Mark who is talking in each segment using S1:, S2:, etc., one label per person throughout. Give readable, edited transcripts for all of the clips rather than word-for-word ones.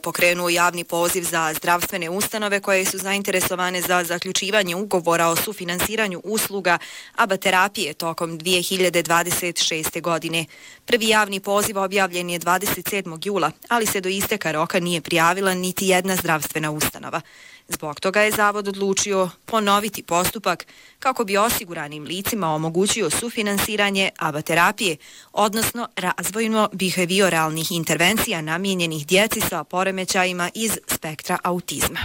S1: pokrenuo javni poziv za zdravstvene ustanove koje su zainteresovane za zaključivanje ugovora o sufinansiranju usluga ABA terapije tokom 2026. godine. Prvi javni poziv objavljen je 27. jula, ali se do isteka roka nije prijavila niti jedna zdravstvena ustanova. Zbog toga je Zavod odlučio ponoviti postupak kako bi osiguranim licima omogućio sufinansiranje ABA terapije, odnosno razvojno-behavioralnih intervencija namijenjenih djeci sa poremećajima iz spektra autizma.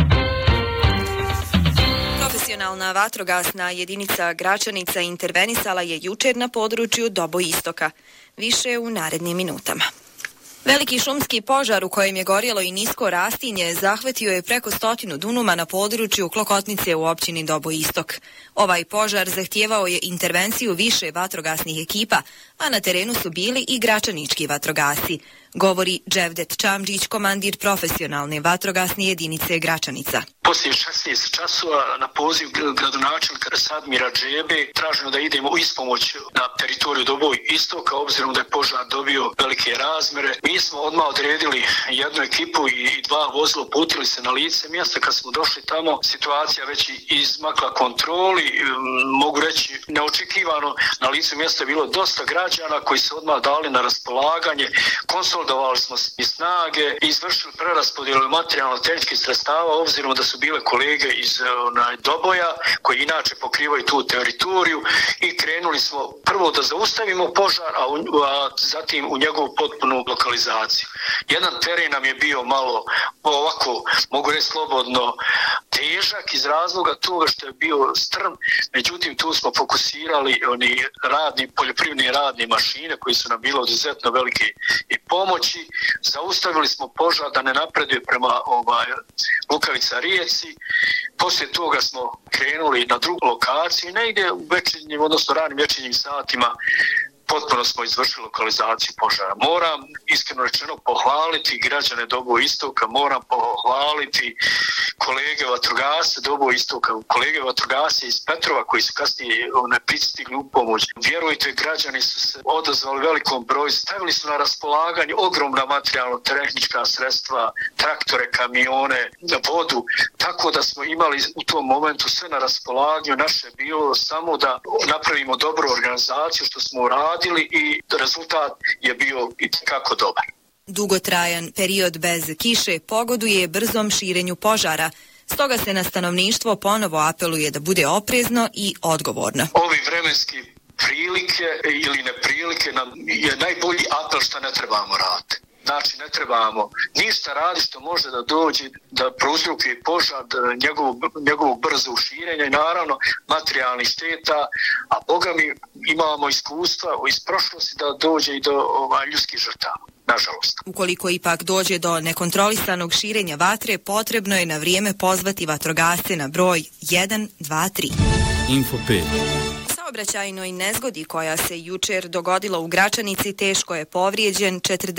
S1: Profesionalna vatrogasna jedinica Gračanica intervenisala je jučer na području Doboistoka. Više u narednim minutama. Veliki šumski požar u kojem je gorjelo i nisko rastinje zahvatio je preko 100 dunuma na području Klokotnice u općini Doboistok. Ovaj požar zahtijevao je intervenciju više vatrogasnih ekipa, a na terenu su bili i gračanički vatrogasci, govori Dževdet Čamđić, komandir profesionalne vatrogasne jedinice Gračanica.
S2: Poslije 16 časova na poziv gradonačelnika Sadmira Džebe traženo da idemo u ispomoć na teritoriju Doboistoka, obzirom da je požar dobio velike razmjere. Mi smo odmah odredili jednu ekipu i 2 vozila, uputili se na lice mjesta. Kad smo došli tamo, situacija već izmakla kontroli, mogu reći neočekivano, na licu mjesta je bilo dosta građana koji se odmah dali na raspolaganje, konsolidovali smo i snage i izvršili preraspodjelu materijalno-tehničkih sredstava, obzirom da su bile kolege iz Doboja koji inače pokrivaju tu teritoriju i krenuli smo prvo da zaustavimo požar, a zatim u njegovu potpunu lokalizaciju. Jedan teren nam je bio malo ovako, mogu reći slobodno, težak iz razloga toga što je bio strm, međutim tu smo fokusirali poljoprivredne radne mašine koji su nam bile od izuzetno velike i pomoći. Zaustavili smo požar da ne napreduje prema Lukavica rijeci. Poslije toga smo krenuli na drugu lokaciju i negdje u večernjim, odnosno ranim večernjim satima potpuno smo izvršili lokalizaciju požara. Moram iskreno rečeno pohvaliti građane Doboistoka, moram pohvaliti kolege vatrogasce Doboistoka, kolege vatrogasce iz Petrova koji su kasnije pristigli u pomoć. Vjerujte, građani su se odazvali velikom broju, stavili su na raspolaganje ogromna materijalno-tehnička sredstva, traktore, kamione, vodu, tako da smo imali u tom momentu sve na raspolaganju. Naše je bilo samo da napravimo dobru organizaciju što smo uradili i rezultat je bio itekako dobar.
S1: Dugotrajan period bez kiše pogoduje brzom širenju požara, stoga se na stanovništvo ponovo apeluje da bude oprezno i odgovorno.
S2: Ovi vremenski prilike ili neprilike nam je najbolji apel što ne trebamo raditi. Znači, ne trebamo ništa raditi što može da dođe, da prouzrokuje požar, njegovog brzog širenja i naravno materijalnih šteta, a Boga mi imamo iskustva iz prošlosti da dođe i do ljudskih žrtava. Nažalost.
S1: Ukoliko ipak dođe do nekontrolisanog širenja vatre, potrebno je na vrijeme pozvati vatrogasce na broj 123.
S3: Info 5.
S1: Saobraćajnoj nezgodi koja se jučer dogodila u Gračanici teško je povrijeđen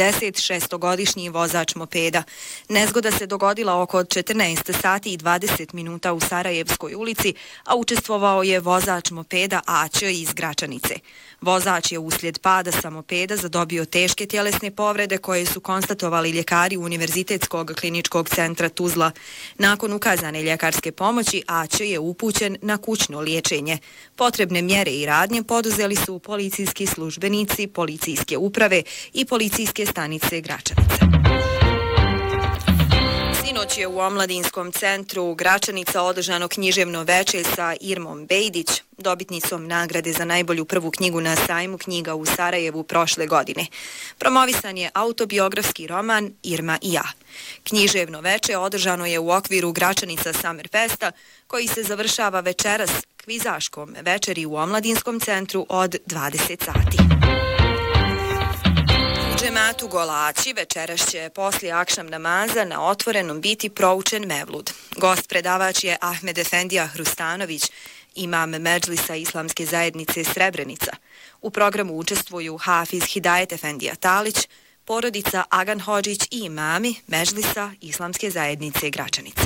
S1: 46-godišnji vozač mopeda. Nezgoda se dogodila oko 14 sati i 20 minuta u Sarajevskoj ulici, a učestvovao je vozač mopeda AC iz Gračanice. Vozač je uslijed pada sa mopeda zadobio teške tjelesne povrede koje su konstatovali ljekari Univerzitetskog kliničkog centra Tuzla. Nakon ukazane ljekarske pomoći AC je upućen na kućno liječenje. Potrebne mjere i radnje poduzeli su policijski službenici, policijske uprave i policijske stanice Gračanice. Sinoć je u Omladinskom centru Gračanica održano književno veče sa Irmom Bejdić, dobitnicom nagrade za najbolju prvu knjigu na sajmu knjiga u Sarajevu prošle godine. Promovisan je autobiografski roman Irma i ja. Književno veče održano je u okviru Gračanica Summer Festa, koji se završava večeras kvizaškom večeri u Omladinskom centru od 20 sati. Džematu Golaći večeras će poslije akšam namaza na otvorenom biti proučen mevlud. Gost predavač je Ahmed Efendija Hrustanović, imam Medžlisa Islamske zajednice Srebrenica. U programu učestvuju Hafiz Hidajet Efendija Talić, porodica Agan Hodžić i imami Medžlisa Islamske zajednice Gračanica.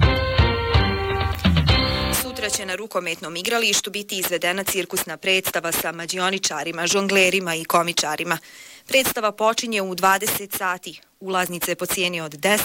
S1: Sutra će na rukometnom igralištu biti izvedena cirkusna predstava sa mađioničarima, žonglerima i komičarima. Predstava počinje u 20 sati. Ulaznice po cijeni od 10